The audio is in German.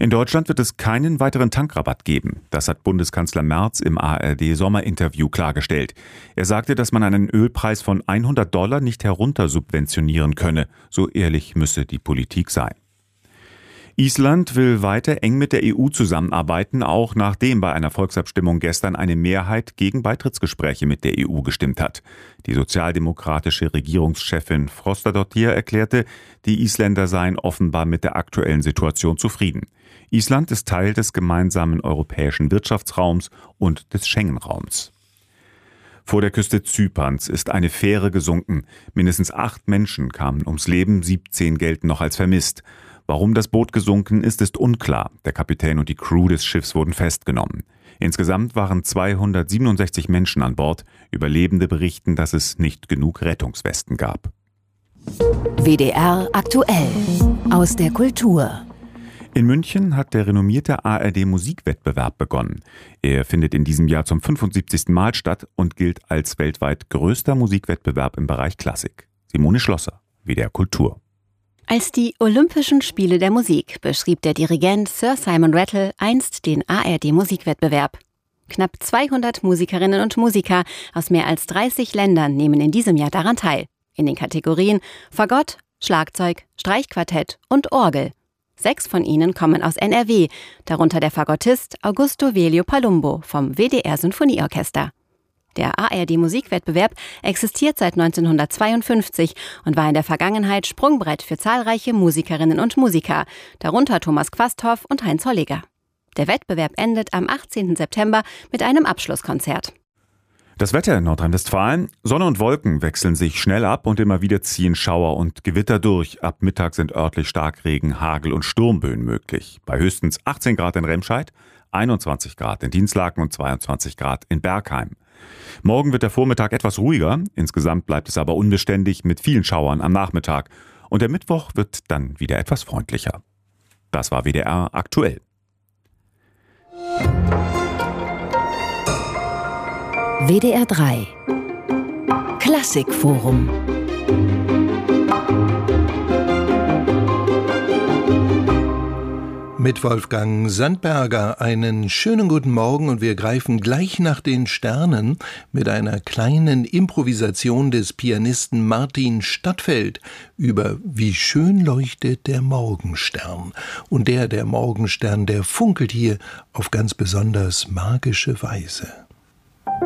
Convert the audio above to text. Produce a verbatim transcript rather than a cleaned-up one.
In Deutschland wird es keinen weiteren Tankrabatt geben. Das hat Bundeskanzler Merz im A R D-Sommerinterview klargestellt. Er sagte, dass man einen Ölpreis von hundert Dollar nicht heruntersubventionieren könne. So ehrlich müsse die Politik sein. Island will weiter eng mit der E U zusammenarbeiten, auch nachdem bei einer Volksabstimmung gestern eine Mehrheit gegen Beitrittsgespräche mit der E U gestimmt hat. Die sozialdemokratische Regierungschefin Frostadóttir erklärte, die Isländer seien offenbar mit der aktuellen Situation zufrieden. Island ist Teil des gemeinsamen europäischen Wirtschaftsraums und des Schengen-Raums. Vor der Küste Zyperns ist eine Fähre gesunken. Mindestens acht Menschen kamen ums Leben, siebzehn gelten noch als vermisst. Warum das Boot gesunken ist, ist unklar. Der Kapitän und die Crew des Schiffs wurden festgenommen. Insgesamt waren zweihundertsiebenundsechzig Menschen an Bord. Überlebende berichten, dass es nicht genug Rettungswesten gab. W D R aktuell aus der Kultur. In München hat der renommierte A R D-Musikwettbewerb begonnen. Er findet in diesem Jahr zum fünfundsiebzigsten Mal statt und gilt als weltweit größter Musikwettbewerb im Bereich Klassik. Simone Schlosser, W D R Kultur. Als die Olympischen Spiele der Musik beschrieb der Dirigent Sir Simon Rattle einst den A R D-Musikwettbewerb. Knapp zweihundert Musikerinnen und Musiker aus mehr als dreißig Ländern nehmen in diesem Jahr daran teil. In den Kategorien Fagott, Schlagzeug, Streichquartett und Orgel. Sechs von ihnen kommen aus N R W, darunter der Fagottist Augusto Velio Palumbo vom W D R Sinfonieorchester. Der A R D-Musikwettbewerb existiert seit neunzehnhundertzweiundfünfzig und war in der Vergangenheit Sprungbrett für zahlreiche Musikerinnen und Musiker, darunter Thomas Quasthoff und Heinz Holliger. Der Wettbewerb endet am achtzehnten September mit einem Abschlusskonzert. Das Wetter in Nordrhein-Westfalen: Sonne und Wolken wechseln sich schnell ab und immer wieder ziehen Schauer und Gewitter durch. Ab Mittag sind örtlich Starkregen, Hagel und Sturmböen möglich. Bei höchstens achtzehn Grad in Remscheid, einundzwanzig Grad in Dinslaken und zweiundzwanzig Grad in Bergheim. Morgen wird der Vormittag etwas ruhiger, insgesamt bleibt es aber unbeständig mit vielen Schauern am Nachmittag. Und der Mittwoch wird dann wieder etwas freundlicher. Das war W D R aktuell. W D R drei Klassikforum. Mit Wolfgang Sandberger einen schönen guten Morgen, und wir greifen gleich nach den Sternen mit einer kleinen Improvisation des Pianisten Martin Stadtfeld über Wie schön leuchtet der Morgenstern. Und der, der Morgenstern, der funkelt hier auf ganz besonders magische Weise.